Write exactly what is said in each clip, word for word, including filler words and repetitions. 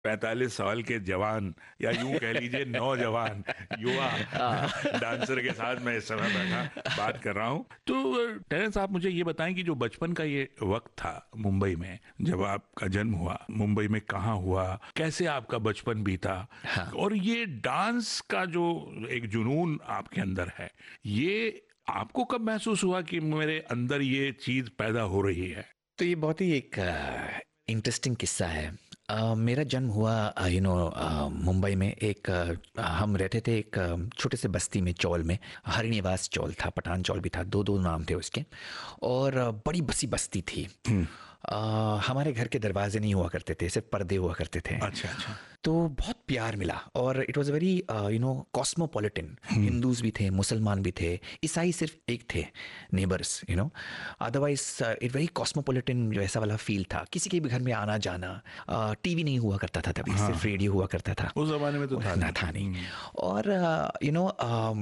पैंतालीस साल के जवान, या यूं कह लीजिए नौजवान युवा डांसर के साथ मैं इस समय बैठा बात कर रहा हूं। तो टेरेंस, आप मुझे ये बताएं कि जो बचपन का ये वक्त था मुंबई में, जब आपका जन्म हुआ, मुंबई में कहाँ हुआ, कैसे आपका बचपन बीता, हाँ। और ये डांस का जो एक जुनून आपके अंदर है, ये आपको कब महसूस हुआ कि मेरे अंदर ये चीज पैदा हो रही है? तो ये बहुत ही एक इंटरेस्टिंग किस्सा है। अ, मेरा जन्म हुआ यू नो मुंबई में। एक अ, हम रहते थे एक अ, छोटे से बस्ती में, चौल में। हरिनिवास चौल था, पठान चौल भी था, दो दो नाम थे उसके। और अ, बड़ी बसी बस्ती थी। हम्म। अ, हमारे घर के दरवाजे नहीं हुआ करते थे, सिर्फ पर्दे हुआ करते थे। अच्छा, अच्छा। तो बहुत प्यार मिला, और it was very you know cosmopolitan. Hmm. Hindus भी थे, मुसलमान भी थे, ईसाई सिर्फ एक थे neighbours, you know. Otherwise it very cosmopolitan, जो ऐसा वाला फील था। किसी के भी घर में आना जाना। टीवी नहीं हुआ करता था तभी, हाँ, सिर्फ हाँ। रेडियो हुआ करता था। उस जमाने में तो था ना नहीं। था नहीं। हम्म। और यू नो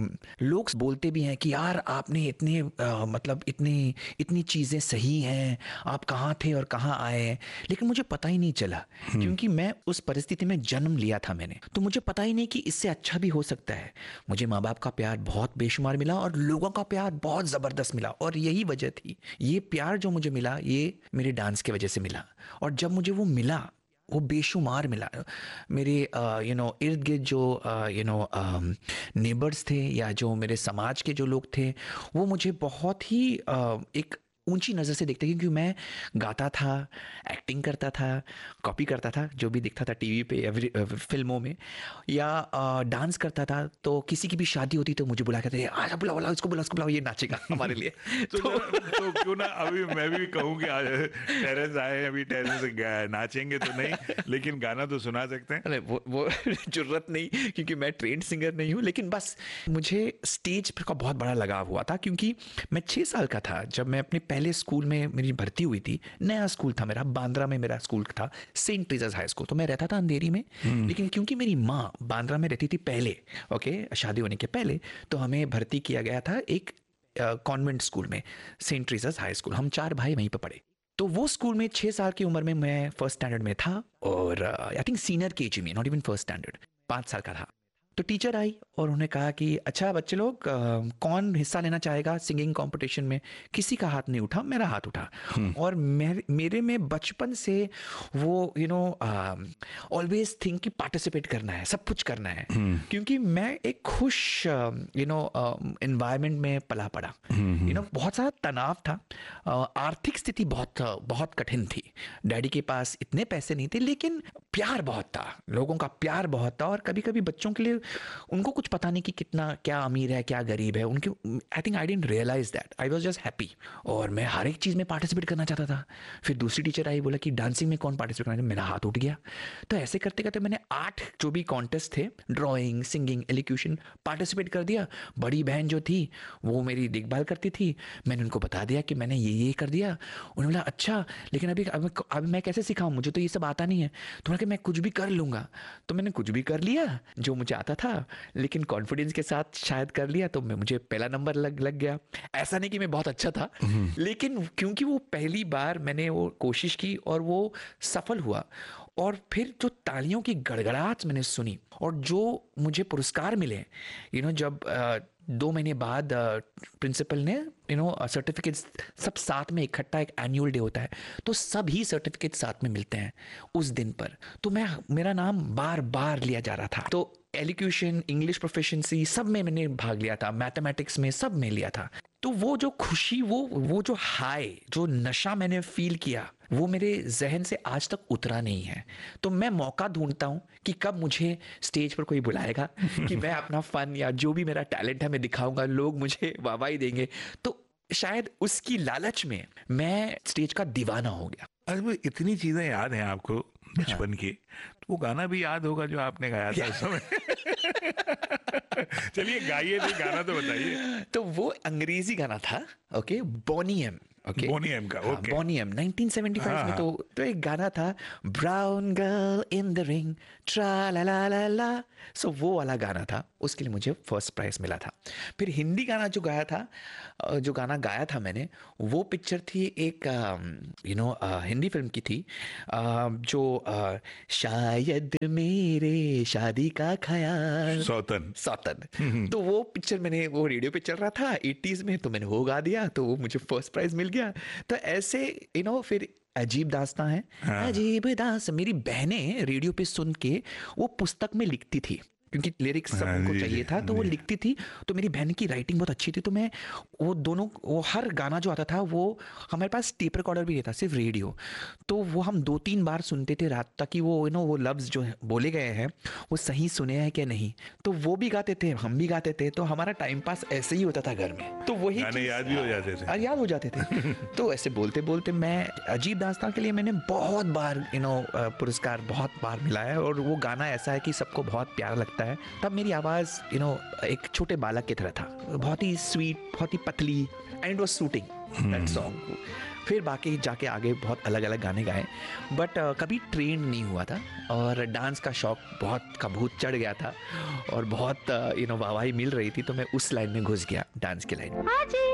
लोग बोलते भी हैं कि यार आपने इतने uh, मतलब इतने इतनी चीज़ें सही हैं, आप कहाँ थे और कहाँ आए। लेकिन मुझे पता ही नहीं चला, हम्म। क्योंकि मैं उस परिस्थिति में जन्म लिया था मैंने। तो मुझे पता ही नहीं कि इससे अच्छा भी हो सकता है। मुझे माँ बाप का प्यार बहुत बेशुमार मिला, और लोगों का प्यार बहुत ज़बरदस्त मिला। और यही वजह थी, ये प्यार जो मुझे मिला, ये मेरे डांस की वजह से मिला। और जब मुझे वो मिला, वो बेशुमार मिला। मेरे यू नो इर्द गिर्द जो यू नो नेबर्स थे, या जो मेरे समाज के जो लोग थे, वो मुझे बहुत ही uh, एक ऊंची नज़र से देखते, क्योंकि मैं गाता था, एक्टिंग करता था, कॉपी करता था जो भी दिखता था टीवी पे या फिर फिल्मों में, या डांस करता था। तो किसी की भी शादी होती तो मुझे बुला कहते, आजा बुलाओ बुलाओ इसको, बुलाओ इसको, बुलाओ, ये नाचेगा हमारे लिए। तो तो जरा, तो क्यों ना अभी मैं भी कहूँ कि आज टेरेंस आए, अभी टेरेंस गा- नाचेंगे तो नहीं, लेकिन गाना तो सुना सकते हैं। अरे वो वो जरूरत नहीं, क्योंकि मैं ट्रेंड सिंगर नहीं हूँ। लेकिन बस मुझे स्टेज पर का बहुत बड़ा लगाव हुआ था, क्योंकि मैं छः साल का था जब मैं अपने पहले स्कूल में मेरी भर्ती हुई थी। नया स्कूल था मेरा, बांद्रा में मेरा स्कूल था, सेंट ट्रीजर्स हाई स्कूल। तो मैं रहता था अंधेरी में, हम्म। लेकिन क्योंकि मेरी माँ बांद्रा में रहती थी पहले, ओके, शादी होने के पहले, तो हमें भर्ती किया गया था एक कॉन्वेंट स्कूल में, सेंट ट्रीजर्स हाई स्कूल। हम चार भाई वहीं पर पढ़े। तो वो स्कूल में छः साल की उम्र में मैं फर्स्ट स्टैंडर्ड में था, और आई थिंक सीनियर केजी में, नॉट इवन फर्स्ट स्टैंडर्ड, पाँच साल का था। तो टीचर आई और उन्होंने कहा कि अच्छा बच्चे लोग, अ, कौन हिस्सा लेना चाहेगा सिंगिंग कंपटीशन में। किसी का हाथ नहीं उठा, मेरा हाथ उठा। हम्म। और मेरे मेरे में बचपन से वो यू नो ऑलवेज थिंक कि पार्टिसिपेट करना है, सब कुछ करना है। हम्म। क्योंकि मैं एक खुश यू नो इन्वायरमेंट में पला पड़ा। यू नो बहुत सारा तनाव था, अ, आर्थिक स्थिति बहुत बहुत कठिन थी। डैडी के पास इतने पैसे नहीं थे, लेकिन प्यार बहुत था, लोगों का प्यार बहुत था। और कभी कभी बच्चों के लिए, उनको कुछ पता नहीं कि कितना क्या अमीर है क्या गरीब है उनके। I think I dent realise that, I was just happy. और मैं हर एक चीज़ में पार्टिसिपेट करना चाहता था। फिर दूसरी टीचर आई, बोला कि डांसिंग में कौन पार्टिसिपेट करना है, मेरा हाथ उठ गया। तो ऐसे करते करते मैंने आठ जो भी कॉन्टेस्ट थे, ड्राइंग, सिंगिंग, एलिक्यूशन, पार्टिसिपेट कर दिया। बड़ी बहन जो थी वो मेरी देखभाल करती थी, मैंने उनको बता दिया कि मैंने ये ये कर दिया। उन्होंने बोला अच्छा, लेकिन अभी अभी, अभी मैं कैसे सिखाऊं, मुझे तो ये सब आता नहीं है। तो मैंने कहा मैं कुछ भी कर लूँगा। तो मैंने कुछ भी कर लिया जो मुझे आता था, लेकिन कॉन्फिडेंस के साथ शायद कर लिया, तो मैं मुझे पहला नंबर लग लग गया। ऐसा नहीं कि मैं बहुत अच्छा था, हम्म। लेकिन क्योंकि वो पहली बार मैंने वो कोशिश की और वो सफल हुआ। और फिर जो तालियों की गड़गड़ाहट मैंने सुनी, और जो मुझे पुरस्कार मिले, यू नो जब अ, दो महीने बाद प्रिंसिपल ने यू नो सर्टिफिकेट्स सब साथ में इकट्ठा, एक एनुअल डे होता है, तो सभी सर्टिफिकेट साथ में मिलते हैं उस दिन पर। तो मैं मेरा नाम बार बार लिया जा रहा था। तो एलिक्यूशन, इंग्लिश प्रोफिशिएंसी सब में मैंने भाग लिया था, मैथमेटिक्स में सब में लिया था। तो वो जो खुशी, वो वो जो हाई, जो नशा मैंने फील किया, वो मेरे जहन से आज तक उतरा नहीं है। तो मैं मौका ढूंढता हूँ कि कब मुझे स्टेज पर कोई बुलाएगा, कि मैं अपना फन या जो भी मेरा टैलेंट है मैं दिखाऊंगा, लोग मुझे वाहवाही देंगे। तो शायद उसकी लालच में मैं स्टेज का दीवाना हो गया। अरे वो इतनी चीजें याद हैं आपको हाँ। बचपन की, तो वो गाना भी याद होगा जो आपने गाया था उस समय। चलिए गाइए, नहीं गाना तो बताइए। तो वो अंग्रेजी गाना था, ओके, बॉनी एम। ओके बोनी एम का, okay. Bony am nineteen seventy five में तो तो एक गाना था, brown girl in the ring ट्रा ला ला ला ला, सो वो वाला गाना था, उसके लिए मुझे फर्स्ट प्राइज मिला था। फिर हिंदी गाना जो गाया था, जो गाना गाया था मैंने, वो पिक्चर थी एक यू नो हिंदी फिल्म की थी, जो शायद मेरे शादी का ख्याल, सौतन सौतन। तो वो पिक्चर मैंने, वो रेडियो पे चल रहा था एटीज़ में, तो मैंने वो गा दिया, तो वो मुझे फर्स्ट प्राइज मिल गया। तो ऐसे यू नो फिर अजीब दास्तां है। हाँ। अजीब दास्तां मेरी बहनें रेडियो पे सुन के वो पुस्तक में लिखती थी, क्योंकि लिरिक्स सब उनको चाहिए था, तो वो लिखती थी। तो मेरी बहन की राइटिंग बहुत अच्छी थी, तो मैं वो दोनों, वो हर गाना जो आता था, वो हमारे पास टेप रिकॉर्डर भी नहीं था, सिर्फ रेडियो, तो वो हम दो तीन बार सुनते थे रात तक कि वो यू नो वो लफ्ज़ जो बोले गए हैं वो सही सुने हैं कि नहीं। तो वो भी गाते थे, हम भी गाते थे, तो हमारा टाइम पास ऐसे ही होता था घर में। तो वही गाने याद भी हो जाते थे, याद हो जाते थे। तो ऐसे बोलते बोलते मैं, अजीब दास्तां के लिए मैंने बहुत बार यू नो पुरस्कार बहुत बार मिला है, और वो गाना ऐसा है कि सबको बहुत प्यारा लगता है। तब मेरी आवाज़ यू नो एक छोटे बालक की तरह था, बहुत ही स्वीट, बहुत ही पतली, and it was shooting that song. फिर बाकी जाके आगे बहुत अलग अलग गाने गाए, बट uh, कभी ट्रेन नहीं हुआ था, और डांस का शौक बहुत का भूत चढ़ गया था, और बहुत यू नो वाहवाही मिल रही थी, तो मैं उस लाइन में घुस गया, डांस की लाइन में।